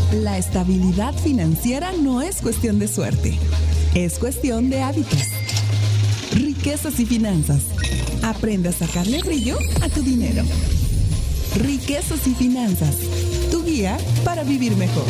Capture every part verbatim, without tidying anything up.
La estabilidad financiera no es cuestión de suerte, es cuestión de hábitos. Riquezas y finanzas. Aprende a sacarle brillo a tu dinero. Riquezas y finanzas. Tu guía para vivir mejor.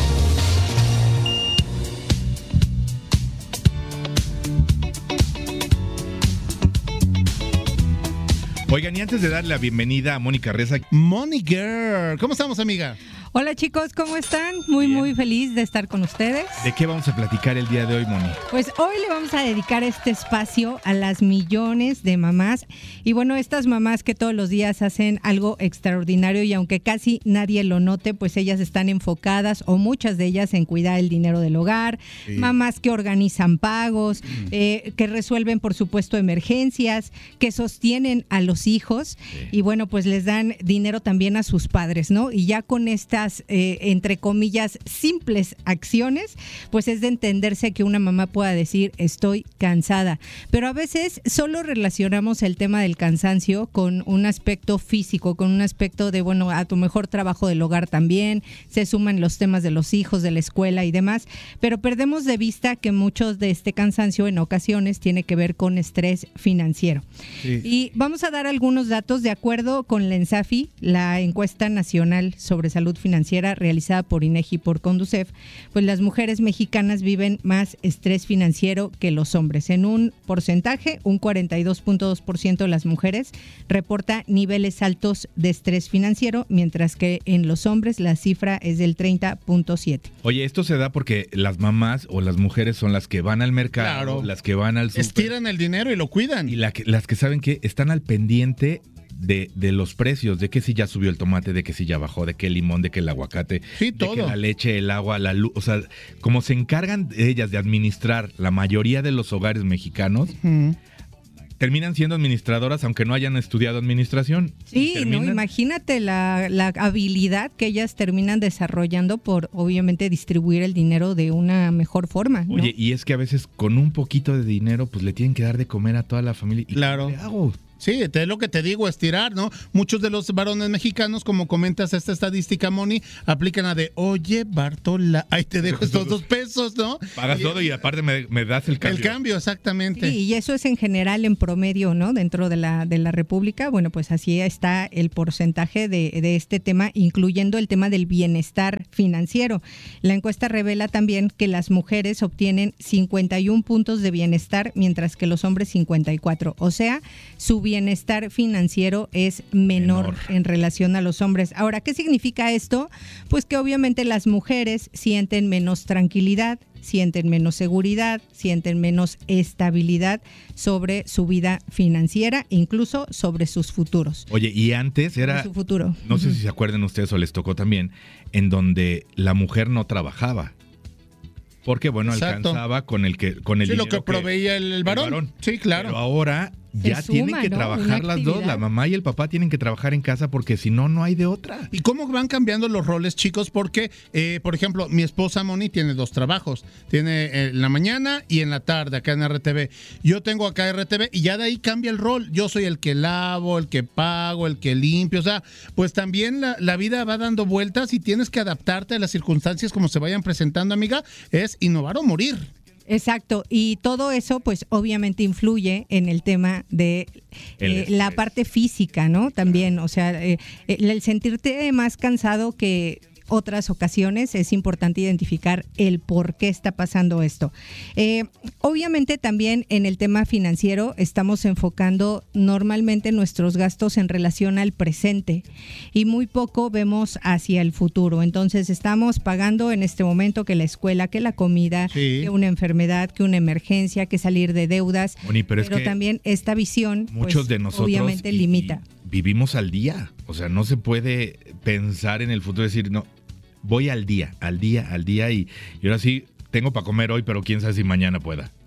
Oigan, y antes de darle la bienvenida a Mónica Reza. Moni Girl, ¿cómo estamos, amiga? Hola chicos, ¿cómo están? Muy, Bien. muy feliz de estar con ustedes. ¿De qué vamos a platicar el día de hoy, Moni? Pues hoy le vamos a dedicar este espacio a las millones de mamás. Y bueno, estas mamás que todos los días hacen algo extraordinario y aunque casi nadie lo note, pues ellas están enfocadas, o muchas de ellas, en cuidar el dinero del hogar. Sí. Mamás que organizan pagos, mm. eh, que resuelven, por supuesto, emergencias, que sostienen a los hijos. Sí. Y bueno, pues les dan dinero también a sus padres, ¿no? Y ya con esta Eh, entre comillas, simples acciones, pues es de entenderse que una mamá pueda decir estoy cansada, pero a veces solo relacionamos el tema del cansancio con un aspecto físico, con un aspecto de, bueno, a tu mejor trabajo del hogar también, se suman los temas de los hijos, de la escuela y demás, pero perdemos de vista que muchos de este cansancio en ocasiones tiene que ver con estrés financiero. Sí. Y vamos a dar algunos datos de acuerdo con la ENSAFI, la encuesta nacional sobre salud financiera financiera realizada por INEGI y por Conducef, pues las mujeres mexicanas viven más estrés financiero que los hombres. En un porcentaje, un cuarenta y dos punto dos por ciento de las mujeres reporta niveles altos de estrés financiero, mientras que en los hombres la cifra es del treinta punto siete. Oye, esto se da porque las mamás o las mujeres son las que van al mercado, claro, las que van al súper, estiran el dinero y lo cuidan. Y la que, las que saben que están al pendiente De, de los precios, de que si ya subió el tomate, de que si ya bajó, de que el limón, de que el aguacate, sí, de todo. que la leche, el agua, la luz, o sea, como se encargan ellas de administrar la mayoría de los hogares mexicanos, uh-huh. terminan siendo administradoras aunque no hayan estudiado administración. Sí, no, imagínate la, la habilidad que ellas terminan desarrollando por, obviamente, distribuir el dinero de una mejor forma, ¿no? Oye, y es que a veces con un poquito de dinero, pues le tienen que dar de comer a toda la familia. ¿Y claro. qué le hago? Sí, es lo que te digo, estirar, ¿no? Muchos de los varones mexicanos, como comentas esta estadística, Moni, aplican a de, oye, Bartola, ahí te dejo estos dos pesos, ¿no? Pagas y, todo y aparte me, me das el cambio. El cambio, exactamente. Sí, y eso es en general en promedio, ¿no? Dentro de la, de la República, bueno, pues así está el porcentaje de, de este tema, incluyendo el tema del bienestar financiero. La encuesta revela también que las mujeres obtienen cincuenta y un puntos de bienestar, mientras que los hombres cincuenta y cuatro. O sea, su bienestar financiero es menor, menor en relación a los hombres. Ahora, ¿qué significa esto? Pues que obviamente las mujeres sienten menos tranquilidad, sienten menos seguridad, sienten menos estabilidad sobre su vida financiera, incluso sobre sus futuros. Oye, y antes era, su futuro. No sé uh-huh. si se acuerdan ustedes o les tocó también, en donde la mujer no trabajaba. Porque, bueno, Exacto. alcanzaba con el que con el sí, dinero lo que proveía el, el, varón. el varón. Sí, claro. Pero ahora ya suma, tienen que ¿no? trabajar las dos, la mamá y el papá tienen que trabajar en casa porque si no, no hay de otra. ¿Y cómo van cambiando los roles, chicos? Porque, eh, por ejemplo, mi esposa Moni tiene dos trabajos, tiene en la mañana y en la tarde acá en R T V. Yo tengo acá R T V y ya de ahí cambia el rol. Yo soy el que lavo, el que pago, el que limpio, o sea, pues también la, la vida va dando vueltas y tienes que adaptarte a las circunstancias como se vayan presentando, amiga. Es innovar o morir. Exacto, y todo eso pues obviamente influye en el tema de eh, la parte física, ¿no? También, o sea, eh, el sentirte más cansado que otras ocasiones, es importante identificar el por qué está pasando esto. Eh, obviamente también en el tema financiero estamos enfocando normalmente nuestros gastos en relación al presente y muy poco vemos hacia el futuro. Entonces estamos pagando en este momento que la escuela, que la comida, sí. que una enfermedad, que una emergencia, que salir de deudas, Moni, pero, pero es que también esta visión muchos pues, de nosotros obviamente y, limita. Y vivimos al día, o sea, no se puede pensar en el futuro, decir, no, voy al día, al día, al día y, y ahora sí, tengo para comer hoy, pero quién sabe si mañana pueda.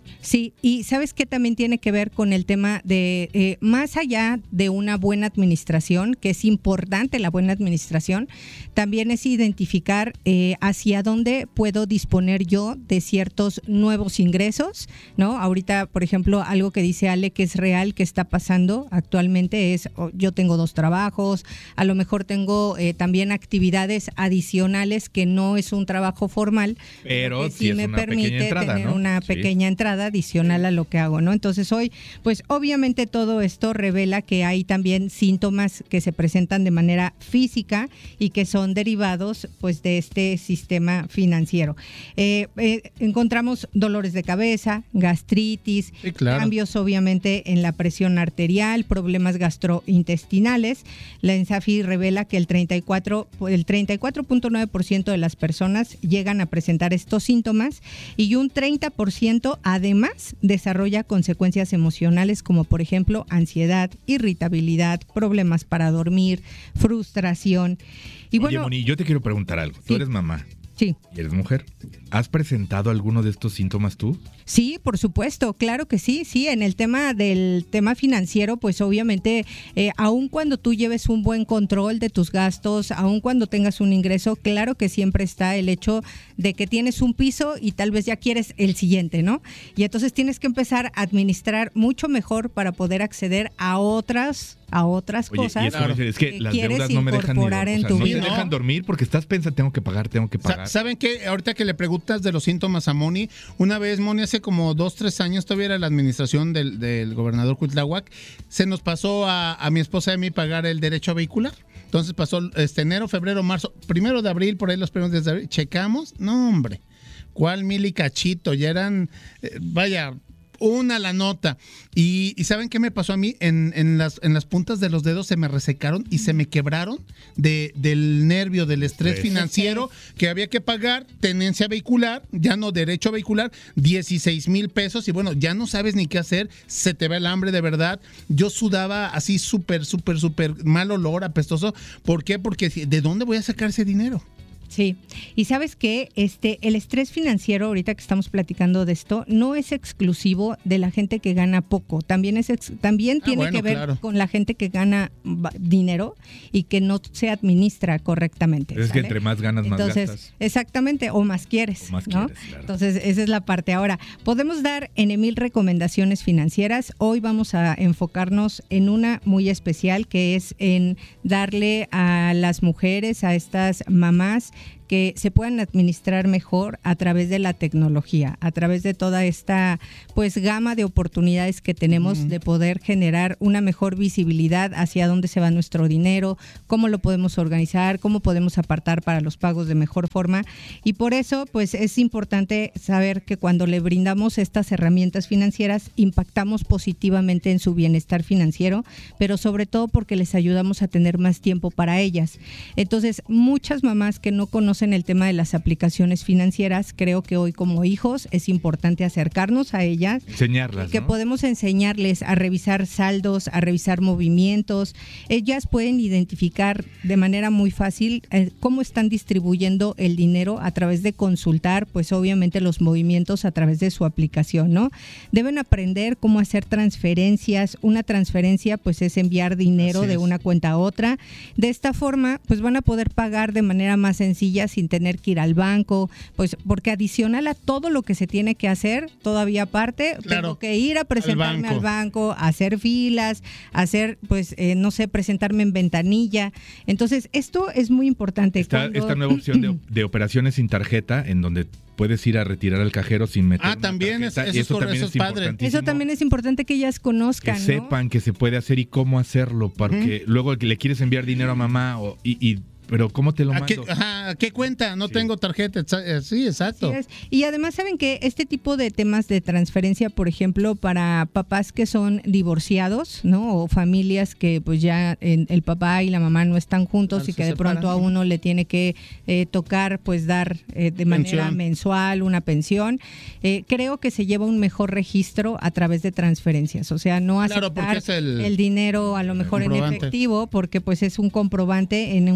Sí, y ¿sabes qué también tiene que ver con el tema de, eh, más allá de una buena administración, que es importante la buena administración, también es identificar eh, hacia dónde puedo disponer yo de ciertos nuevos ingresos, ¿no? Ahorita, por ejemplo, algo que dice Ale que es real, que está pasando actualmente es, oh, yo tengo dos trabajos, a lo mejor tengo eh, también actividades adicionales que no es un trabajo formal, pero que sí sí es me una permite pequeña entrada, tener ¿no? una Sí. pequeña entrada adicional a lo que hago, ¿no? Entonces hoy, pues obviamente todo esto revela que hay también síntomas que se presentan de manera física y que son derivados, pues, de este sistema financiero. Eh, eh, encontramos dolores de cabeza, gastritis, Sí, claro. cambios obviamente en la presión arterial, problemas gastrointestinales. La ENSAFI revela que el treinta y cuatro, el treinta y cuatro punto nueve por ciento de las personas llegan a presentar estos síntomas y un treinta por ciento además desarrolla consecuencias emocionales como por ejemplo ansiedad, irritabilidad, problemas para dormir, frustración. Y Oye, bueno, Moni, yo te quiero preguntar algo. Tú Sí. eres mamá sí. y eres mujer. ¿Has presentado alguno de estos síntomas tú? Sí, por supuesto, claro que sí, sí, en el tema del tema financiero, pues obviamente, eh, aun cuando tú lleves un buen control de tus gastos, aun cuando tengas un ingreso, claro que siempre está el hecho de que tienes un piso y tal vez ya quieres el siguiente, ¿no? Y entonces tienes que empezar a administrar mucho mejor para poder acceder a otras a otras Oye, cosas y es, como dices, es que que las quieres deudas no me dejan ni, o incorporar en sea, tu no vida. te dejan dormir porque estás pensando, tengo que pagar, tengo que Sa- pagar. ¿Saben qué? Ahorita que le preguntas de los síntomas a Moni, una vez Moni hace como dos, tres años, todavía era la administración del, del gobernador Cuitláhuac, se nos pasó a, a mi esposa y a mí pagar el derecho vehicular. Entonces pasó este enero, febrero, marzo, primero de abril, por ahí los primeros días de abril, checamos, no hombre, ¿cuál mil y cachito? Ya eran, eh, vaya... una la nota. Y, y ¿saben qué me pasó a mí? En, en, las, en las puntas de los dedos se me resecaron y se me quebraron de, del nervio, del estrés Estrés. financiero que había que pagar, tenencia vehicular, ya no derecho vehicular, dieciséis mil pesos y bueno, ya no sabes ni qué hacer, se te va el hambre de verdad. Yo sudaba así súper, súper, súper mal olor, apestoso. ¿Por qué? Porque ¿de dónde voy a sacar ese dinero? Sí, y sabes que este el estrés financiero, ahorita que estamos platicando de esto, no es exclusivo de la gente que gana poco, también es ex- también Ah, tiene bueno, que ver claro. con la gente que gana ba- dinero y que no se administra correctamente. Es que ¿sale? entre más ganas, más Entonces, gastas. exactamente, o más quieres, O más ¿no? quieres, claro. Entonces, esa es la parte. Ahora, podemos dar en mil recomendaciones financieras. Hoy vamos a enfocarnos en una muy especial, que es en darle a las mujeres, a estas mamás, que se puedan administrar mejor a través de la tecnología, a través de toda esta pues gama de oportunidades que tenemos uh-huh. de poder generar una mejor visibilidad hacia dónde se va nuestro dinero, cómo lo podemos organizar, cómo podemos apartar para los pagos de mejor forma. Y por eso pues es importante saber que cuando le brindamos estas herramientas financieras impactamos positivamente en su bienestar financiero, pero sobre todo porque les ayudamos a tener más tiempo para ellas. Entonces, muchas mamás que no conocen en el tema de las aplicaciones financieras, creo que hoy como hijos es importante acercarnos a ellas, enseñarlas, que ¿no? podemos enseñarles a revisar saldos, a revisar movimientos. Ellas pueden identificar de manera muy fácil eh, cómo están distribuyendo el dinero a través de consultar, pues obviamente los movimientos a través de su aplicación, ¿no? Deben aprender cómo hacer transferencias. Una transferencia pues es enviar dinero Así de es. una cuenta a otra. De esta forma pues van a poder pagar de manera más sencilla sin tener que ir al banco, pues porque adicional a todo lo que se tiene que hacer, todavía aparte, Claro, tengo que ir a presentarme al al banco. banco, hacer filas, hacer, pues, eh, no sé, presentarme en ventanilla. Entonces, esto es muy importante. Está Cuando- esta nueva opción de, de operaciones sin tarjeta, en donde puedes ir a retirar al cajero sin meter Ah, una también, tarjeta, eso y es correcto, también eso es padre. importantísimo, Eso también es importante que ellas que conozcan, ¿no? sepan que se puede hacer y cómo hacerlo, porque luego le quieres enviar dinero a mamá o, y, y pero ¿cómo te lo ¿A mando? qué, ajá, ¿a qué cuenta? No Sí. tengo tarjeta. exa- eh, Sí, exacto. Así es. Y además saben que este tipo de temas de transferencia, por ejemplo, para papás que son divorciados, ¿no? O familias que pues ya en- el papá y la mamá no están juntos Claro, y se que de separan. pronto a uno le tiene que eh, tocar pues dar eh, de manera Pensión. mensual una pensión. Eh, creo que se lleva un mejor registro a través de transferencias. O sea, no Claro, porque aceptar es el- el dinero a lo mejor en comprobante. efectivo, porque pues es un comprobante en un caso de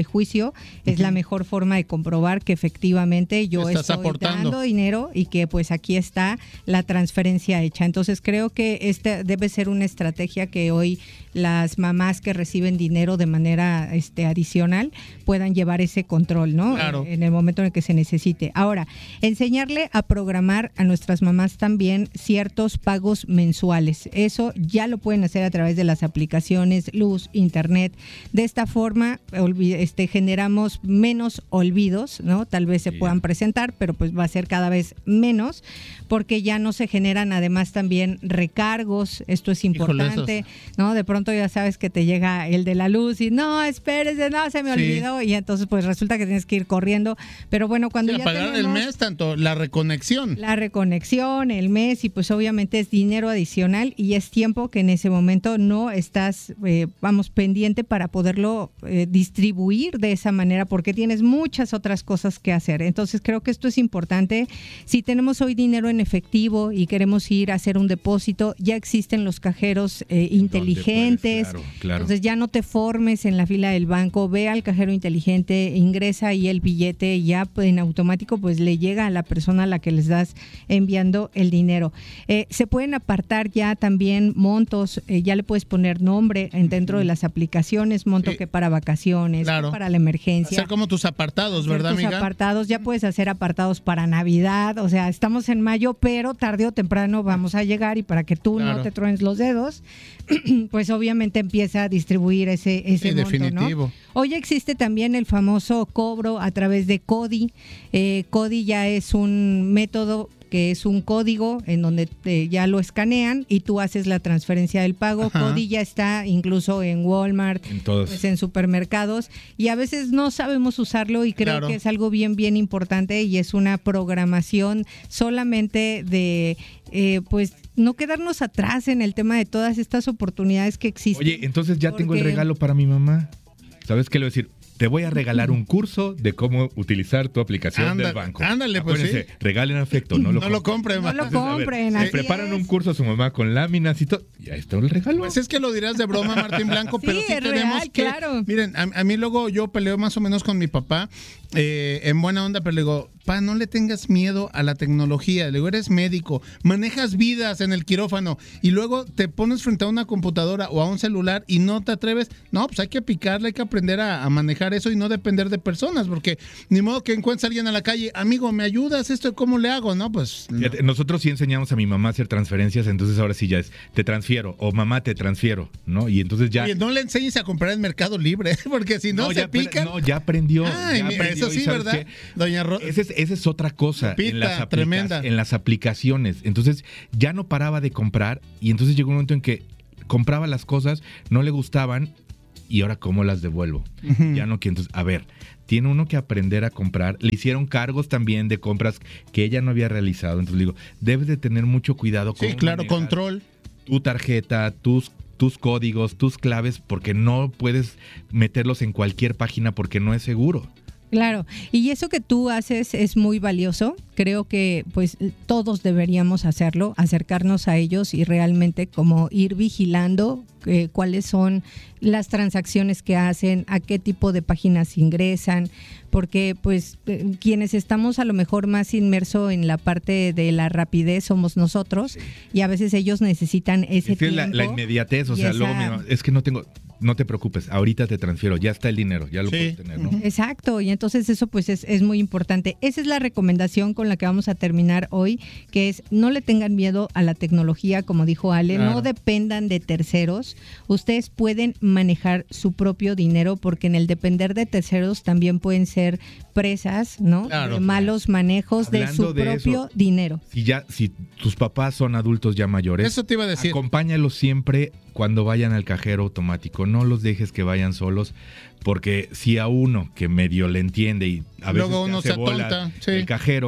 prejuicio, es uh-huh. la mejor forma de comprobar que efectivamente yo Estás estoy aportando. dando dinero y que pues aquí está la transferencia hecha. Entonces creo que este debe ser una estrategia que hoy las mamás que reciben dinero de manera este, adicional puedan llevar ese control, ¿no? Claro. En, en el momento en el que se necesite. Ahora, enseñarle a programar a nuestras mamás también ciertos pagos mensuales. Eso ya lo pueden hacer a través de las aplicaciones, luz, internet. De esta forma este, generamos menos olvidos, ¿no? Tal vez se sí. puedan presentar, pero pues va a ser cada vez menos, porque ya no se generan además también recargos. Esto es importante, Híjole, ¿no? De pronto ya sabes que te llega el de la luz y no, espérese, no, se me sí. olvidó, y entonces pues resulta que tienes que ir corriendo, pero bueno, cuando sí, ya pagar tenemos el mes, tanto la reconexión. La reconexión, el mes, y pues obviamente es dinero adicional y es tiempo que en ese momento no estás, eh, vamos, pendiente para poderlo eh, distribuir de esa manera, porque tienes muchas otras cosas que hacer. Entonces creo que esto es importante. Si tenemos hoy dinero en efectivo y queremos ir a hacer un depósito, ya existen los cajeros eh, inteligentes. Puedes, claro, claro. Entonces ya no te formes en la fila del banco, ve al cajero inteligente, ingresa ahí el billete y ya en automático pues le llega a la persona a la que les das enviando el dinero. Eh, se pueden apartar ya también montos, eh, ya le puedes poner nombre en, dentro de las aplicaciones, monto sí. que para vacaciones, claro. que para la emergencia. Hacer como tus apartados, hacer ¿verdad, tus amiga? apartados, ya puedes hacer apartados para Navidad, o sea, estamos en mayo, pero tarde o temprano vamos a llegar, y para que tú claro. no te truenes los dedos, pues obviamente empieza a distribuir ese, ese sí, monto, definitivo. ¿no? Hoy existe también el famoso cobro a través de CODI. Eh, CODI ya es un método que es un código en donde te, ya lo escanean y tú haces la transferencia del pago. Ajá. CODI ya está incluso en Walmart, en, todos. Pues en supermercados, y a veces no sabemos usarlo, y creo claro. que es algo bien, bien importante, y es una programación solamente de, eh, pues, no quedarnos atrás en el tema de todas estas oportunidades que existen. Oye, entonces ya porque... tengo el regalo para mi mamá. ¿Sabes qué le voy a decir? Te voy a regalar un curso de cómo utilizar tu aplicación Anda, del banco. Ándale, pues sí. Regalen afecto, no lo no compren. No lo compren. Le preparan un curso a su mamá con láminas y todo. Ya está el regalo. Pues es que lo dirás de broma, Martín Blanco, pero sí, sí tenemos real, que... Claro. Miren, a, a mí luego yo peleo más o menos con mi papá, eh, en buena onda, pero le digo, pa, no le tengas miedo a la tecnología. Le digo, eres médico, manejas vidas en el quirófano, y luego te pones frente a una computadora o a un celular y no te atreves. No, pues hay que picarle, hay que aprender a, a manejar eso y no depender de personas, porque ni modo que encuentres a alguien a la calle, amigo, ¿me ayudas? ¿Esto cómo le hago? No, pues... No. Nosotros sí enseñamos a mi mamá a hacer transferencias, entonces ahora sí ya es, te transfiero, o mamá, te transfiero, ¿no? Y entonces ya... Oye, no le enseñes a comprar en Mercado Libre, porque si no, no se ya, pican... No, ya aprendió. Ay, ya aprendió, eso sí, ¿verdad? Qué? Doña Ro... Esa es, esa es otra cosa. Pita, en, las tremenda. en las aplicaciones. Entonces ya no paraba de comprar, y entonces llegó un momento en que compraba las cosas, no le gustaban, y ahora ¿cómo las devuelvo? Uh-huh. Ya no quiero. Entonces, a ver, tiene uno que aprender a comprar. Le hicieron cargos también de compras que ella no había realizado. Entonces le digo, debes de tener mucho cuidado con... Sí, claro, control. Tu tarjeta, tus, tus códigos, tus claves, porque no puedes meterlos en cualquier página porque no es seguro. Claro, y eso que tú haces es muy valioso. Creo que pues todos deberíamos hacerlo, acercarnos a ellos y realmente como ir vigilando eh, cuáles son las transacciones que hacen, a qué tipo de páginas ingresan, porque pues eh, quienes estamos a lo mejor más inmerso en la parte de la rapidez somos nosotros, sí. y a veces ellos necesitan ese es tiempo. La, la inmediatez, o sea, esa... luego mira, es que no tengo... No te preocupes, ahorita te transfiero, ya está el dinero, ya lo sí. puedes tener, ¿no? Exacto, y entonces eso pues es, es muy importante. Esa es la recomendación con la que vamos a terminar hoy, que es no le tengan miedo a la tecnología, como dijo Ale, claro. no dependan de terceros. Ustedes pueden manejar su propio dinero, porque en el depender de terceros también pueden ser presas, ¿no? Claro, de malos claro. manejos Hablando de su de propio eso, dinero. Si ya, si tus papás son adultos ya mayores, eso te iba a decir. Acompáñalos siempre cuando vayan al cajero automático. No los dejes que vayan solos, porque si a uno que medio le entiende y a veces luego uno hace se bola atonta, sí. el cajero,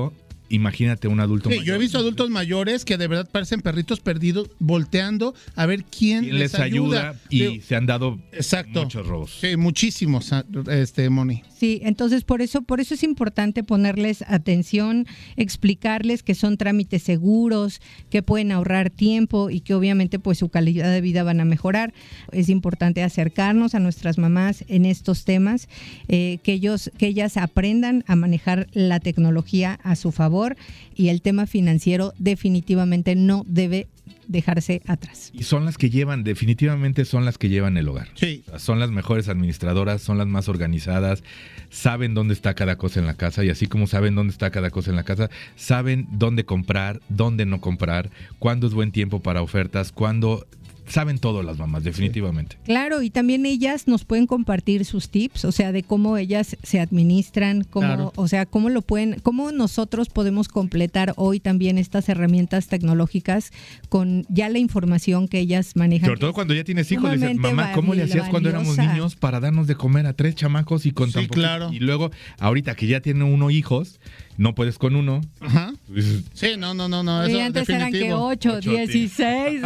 imagínate un adulto Sí, mayor. yo he visto adultos mayores que de verdad parecen perritos perdidos volteando a ver quién, ¿Quién les ayuda? Y Digo, se han dado exacto. muchos robos. Sí, muchísimos, este, Moni. Sí, entonces por eso, por eso es importante ponerles atención, explicarles que son trámites seguros, que pueden ahorrar tiempo y que obviamente pues su calidad de vida van a mejorar. Es importante acercarnos a nuestras mamás en estos temas, eh, que ellos, que ellas aprendan a manejar la tecnología a su favor, y el tema financiero definitivamente no debe dejarse atrás. Y son las que llevan, definitivamente son las que llevan el hogar. Sí. O sea, son las mejores administradoras, son las más organizadas, saben dónde está cada cosa en la casa, y así como saben dónde está cada cosa en la casa, saben dónde comprar, dónde no comprar, cuándo es buen tiempo para ofertas, cuándo... Saben todo las mamás, definitivamente. Claro, y también ellas nos pueden compartir sus tips, o sea, de cómo ellas se administran, cómo, Claro. o sea, cómo lo pueden, cómo nosotros podemos completar hoy también estas herramientas tecnológicas con ya la información que ellas manejan. Sobre todo cuando ya tienes hijos, dices, Sumamente mamá, ¿cómo le hacías cuando éramos valiosa. niños para darnos de comer a tres chamacos y con Sí, tan poquito? claro. Y luego, ahorita que ya tiene uno hijos, no puedes con uno. Ajá. Dices, Sí, no, no, no, no, Y eso antes eran que definitivo. ocho, Ocho, dieciséis.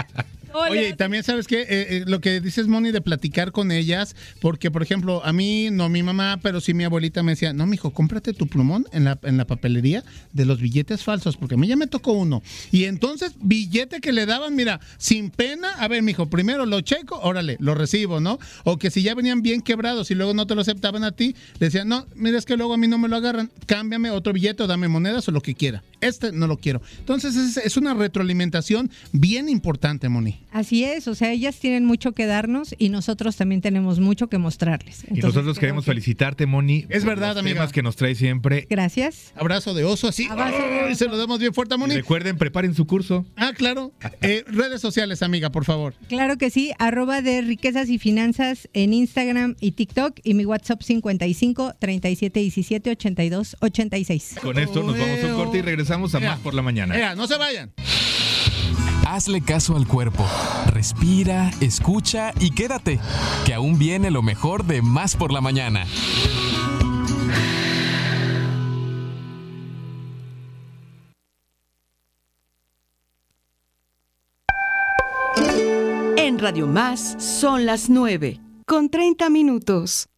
Oye, y también sabes que eh, eh, lo que dices, Moni, de platicar con ellas, porque, por ejemplo, a mí, no mi mamá, pero sí mi abuelita me decía, no, mijo, cómprate tu plumón en la, en la papelería de los billetes falsos, porque a mí ya me tocó uno. Y entonces, billete que le daban, mira, sin pena, a ver, mijo, primero lo checo, órale, lo recibo, ¿no? O que si ya venían bien quebrados y luego no te lo aceptaban a ti, le decían, no, mira, es que luego a mí no me lo agarran, cámbiame otro billete o dame monedas o lo que quiera. Este no lo quiero. Entonces, es, es una retroalimentación bien importante, Moni. Así es, o sea, ellas tienen mucho que darnos y nosotros también tenemos mucho que mostrarles. y Entonces, nosotros creo queremos que- felicitarte, Moni. Es por verdad, los amiga. temas que nos trae siempre. Gracias. Abrazo de oso, así. Abrazo de Ay, oso. se lo damos bien fuerte a Y Moni. recuerden, preparen su curso. Ah, claro. Eh, redes sociales, amiga, por favor. Claro que sí, arroba de riquezas y finanzas en Instagram y TikTok, y mi WhatsApp cincuenta y cinco, treinta y siete, diecisiete, ochenta y dos, ochenta y seis. Con esto nos vamos a un corte y regresamos a Ea. Más por la Mañana. Ea, no se vayan. Hazle caso al cuerpo. Respira, escucha y quédate, que aún viene lo mejor de Más por la Mañana. En Radio Más son las nueve, con treinta minutos.